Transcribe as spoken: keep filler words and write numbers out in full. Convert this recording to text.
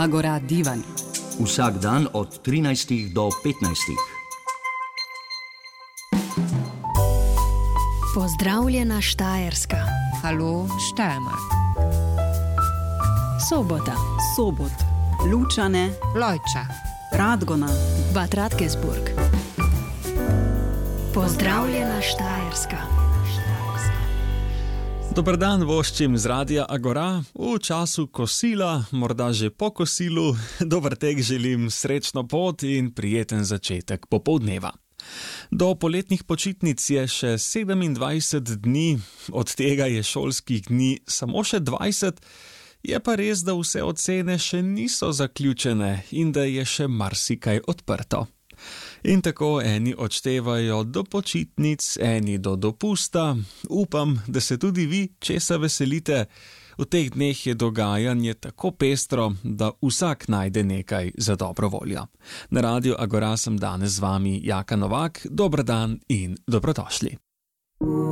Agora divan. Vsak dan od trinajstih do petnajstih. Pozdravljena Štajerska. Halo Steiermark. Sobota. Sobot. Lučane. Lojča. Radgona. Bad Radkersburg. Pozdravljena Štajerska. Dober dan voščim z Radia Agora, v času kosila, morda že po kosilu. Dober tek želim, srečno pot in prijeten začetek popoldneva. Do poletnih počitnic je še sedemindvajset dni, od tega je šolskih dni samo še dvajset, je pa res, da vse ocene še niso zaključene in da je še marsikaj odprto. In tako eni odštevajo do počitnic, eni do dopusta. Upam, da se tudi vi česa veselite. V teh dneh je dogajanje tako pestro, da vsak najde nekaj za dobro voljo. Na Radiu Agora sem danes z vami Jaka Novak. Dober dan in dobrodošli.